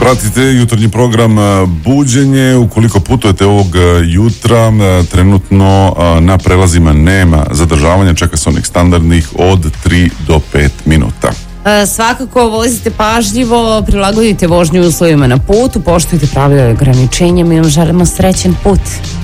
Pratite jutarnji program Buđenje. Ukoliko putujete ovog jutra, trenutno na prelazima nema zadržavanja, čeka se onih standardnih od 3 do 5 minuta. Svakako vozite pažljivo, prilagodite vožnju uslovima na putu, poštujte pravila i ograničenja, mi vam želimo srećan put.